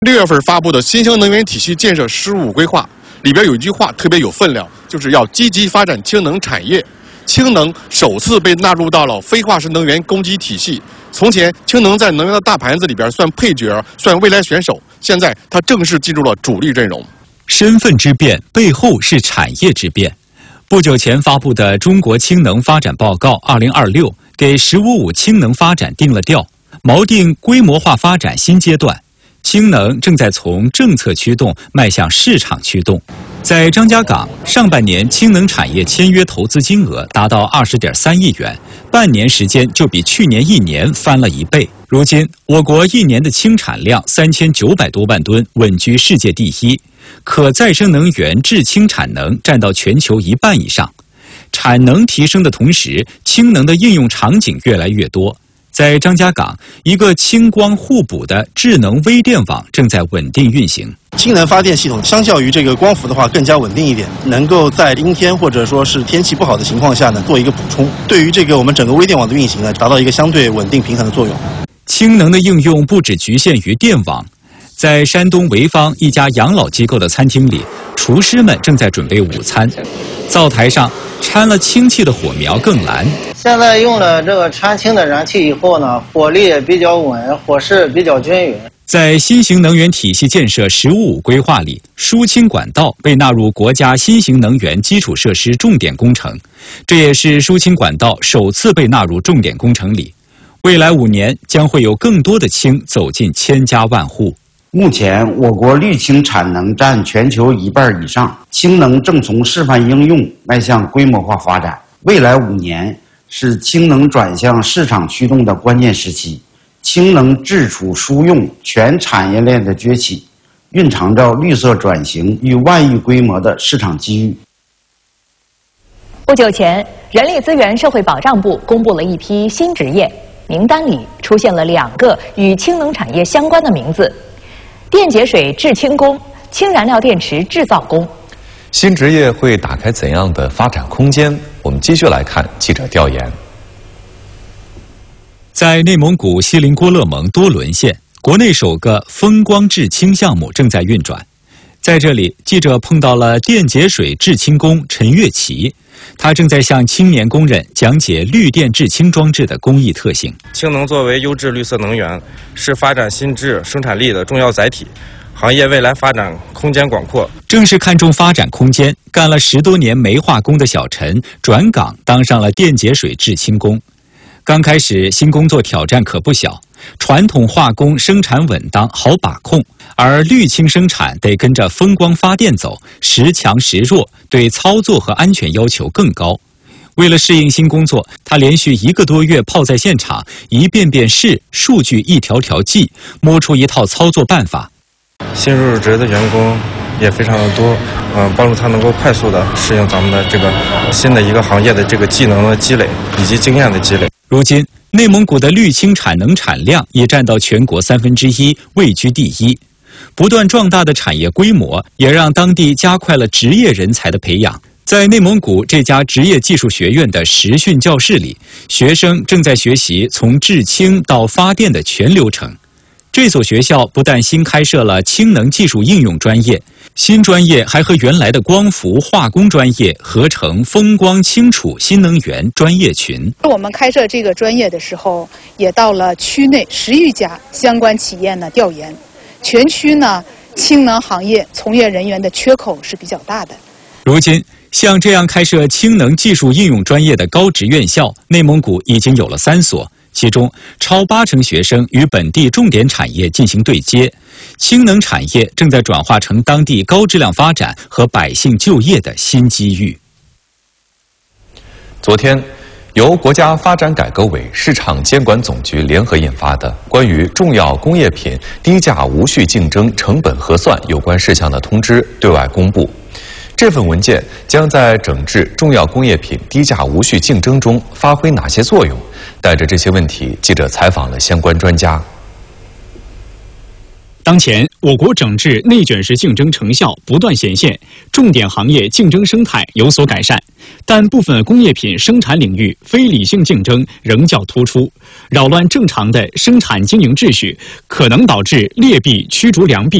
6月份发布的新型能源体系建设15规划里边有一句话特别有分量，就是要积极发展氢能产业。氢能首次被纳入到了非化石能源供给体系。从前，氢能在能源的大盘子里边算配角，算未来选手。现在，它正式进入了主力阵容。 身份之变背后是产业之变。不久前发布的《中国氢能发展报告2026》给“十五五”氢能发展定了调，锚定规模化发展新阶段。氢能正在从政策驱动迈向市场驱动。在张家港，上半年氢能产业签约投资金额达到20.3亿元，半年时间就比去年1年翻了1倍。如今，我国1年的氢产量3900多万吨，稳居世界第一，可再生能源制氢产能占到全球1半以上。产能提升的同时，氢能的应用场景越来越多。在张家港，一个氢光互补的智能微电网正在稳定运行。 氢能发电系统相较于这个光伏的话更加稳定一点，能够在阴天或者说是天气不好的情况下呢做一个补充，对于这个我们整个微电网的运行呢达到一个相对稳定平衡的作用。 氢能的应用不只局限于电网，在山东潍坊一家养老机构的餐厅里，厨师们正在准备午餐。灶台上掺了氢气的火苗更蓝。 现在用了这个掺氢的燃气以后呢，火力也比较稳，火势比较均匀。 在新型能源体系建设“15+5”规划里，输氢管道被纳入国家新型能源基础设施重点工程，这也是输氢管道首次被纳入重点工程里。未来5年将会有更多的氢走进千家万户。 目前，我国绿氢产能占全球1半以上，氢能正从示范应用迈向规模化发展。未来5年是氢能转向市场驱动的关键时期，氢能制储输用全产业链的崛起，蕴藏着绿色转型与万亿规模的市场机遇。 不久前，人力资源社会保障部公布了一批新职业，名单里出现了2个与氢能产业相关的名字：电解水制氢工、氢燃料电池制造工。 新职业会打开怎样的发展空间？我们继续来看记者调研。 在内蒙古锡林郭勒盟多伦县，国内首个风光制氢项目正在运转。在这里，记者碰到了电解水制氢工陈月琪，他正在向青年工人讲解绿电制氢装置的工艺特性。 氢能作为优质绿色能源，是发展新质生产力的重要载体，行业未来发展空间广阔。 正是看中发展空间，干了10多年煤化工的小陈转岗当上了电解水制氢工。刚开始，新工作挑战可不小。传统化工生产稳当，好把控，而绿氢生产得跟着风光发电走，时强时弱，对操作和安全要求更高。为了适应新工作，他连续1个多月泡在现场，一遍遍试，数据一条条记，摸出一套操作办法。 新入职的员工也非常的多，帮助他能够快速的适应咱们的这个新的一个行业的这个技能的积累以及经验的积累。 如今，内蒙古的绿氢产能产量也占到全国1/3，位居第一。不断壮大的产业规模，也让当地加快了职业人才的培养。在内蒙古这家职业技术学院的实训教室里，学生正在学习从制氢到发电的全流程。这所学校不但新开设了氢能技术应用专业，新专业还和原来的光伏化工专业合成风光氢储新能源专业群。 我们开设这个专业的时候，也到了区内10余家相关企业呢调研，全区呢氢能行业从业人员的缺口是比较大的。 如今，像这样开设氢能技术应用专业的高职院校，内蒙古已经有了3所。其中，超80%学生与本地重点产业进行对接，氢能产业正在转化成当地高质量发展和百姓就业的新机遇。 昨天，由国家发展改革委、市场监管总局联合印发的关于重要工业品低价无序竞争成本核算有关事项的通知对外公布。这份文件将在整治重要工业品低价无序竞争中发挥哪些作用？带着这些问题，记者采访了相关专家。 当前， 我国整治内卷式竞争成效不断显现，重点行业竞争生态有所改善，但部分工业品生产领域非理性竞争仍较突出，扰乱正常的生产经营秩序，可能导致劣币驱逐良币。